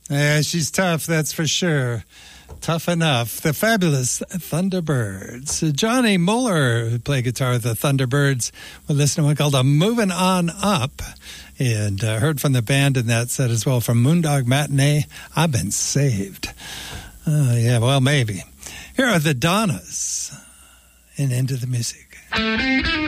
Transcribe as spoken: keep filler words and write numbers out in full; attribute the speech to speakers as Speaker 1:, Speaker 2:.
Speaker 1: Yeah, she's tough, that's for sure. Tough enough. The fabulous Thunderbirds. Johnny Muller, who played guitar with the Thunderbirds, we'll listen to one called a Moving On Up. And uh, heard from the band in that set as well from Moondog Matinee, I've Been Saved. Uh, yeah, well, maybe. Here are the Donnas and Into the Music.